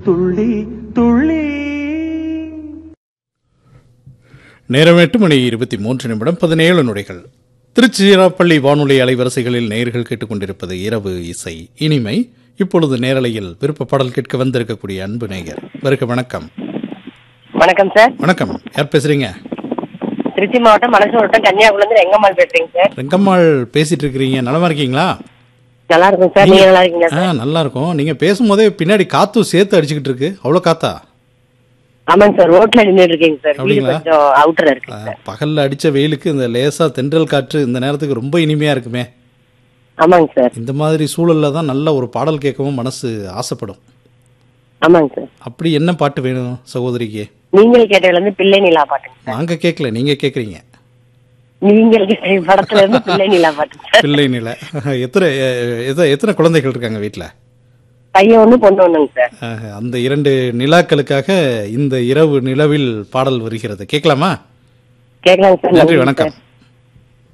துள்ளி துள்ளி. நேரம் 8:23 நொடிகள். திருச்சிராப்பள்ளி வானொலி அலைவரிசைகளில் நேயர்கள் கேட்டுக்கொண்டிருப்பது இரவு இசை இனிமை. இப்பொழுது நேரலையில் விருப்ப பாடல் கேட்க வந்திருக்கக்கூடிய அன்பு நேயர் வருக. வணக்கம். வணக்கம் சார். வணக்கம். யார் பேசுறீங்க? திருச்சி மாவட்டம் மலசூர் கன்னியாகுமரி ரெங்கம்மாள் பேசுறீங்க சார். ரெங்கம்மாள் பேசிட்டு இருக்கிறீங்க. நலமா இருக்கீங்களா? நல்லா இருக்கும் சார். நீங்க நல்லா இருக்கீங்களா சார்? நல்லா இருக்கும். நீங்க பேசும்போதே பின்னாடி காத்தும் சேர்த்து அடிச்சுக்கிட்டு இருக்கு. அவ்வளவு காத்தா? ஆமாங்க சார், ரோட்ல நின்றுட்டு இருக்கீங்க சார். அப்படிங்களா? கொஞ்சம் அவுட்டர்ல இருக்கு சார். பகல்ல அடிச்ச வெயிலுக்கு இந்த லேசா தென்றல் காற்று இந்த நேரத்துக்கு ரொம்ப இனிமையா இருக்குமே. ஆமாங்க சார். இந்த மாதிரி சூழல்ல தான் நல்ல ஒரு பாடல் கேட்கவும் மனசு ஆசைப்படும். ஆமாங்க சார். அப்படி என்ன பாட்டு வேணும் சகோதரிக்கு? நீங்கள் கேட்டதுல இருந்து பிள்ளை நிலா பாட்டுங்க சார். நாங்க கேட்கல, நீங்க கேக்குறீங்க. நீங்கள் கேட்ட படத்துல இருந்து பிள்ளை நிலா பாட்டுங்க சார். பிள்ளை நிலை. எத்தனை குழந்தைகள் இருக்காங்க வீட்டுல? பையன் ஒண்ணு பொண்ணு ஒண்ணுங்க சார். அந்த 2 நிலாக்களுக்காக இந்த இரவு நிலவில் பாடல் வருகிறது. கேட்கலாமா? கேட்கலாங்க சார். நன்றி, வணக்கம்.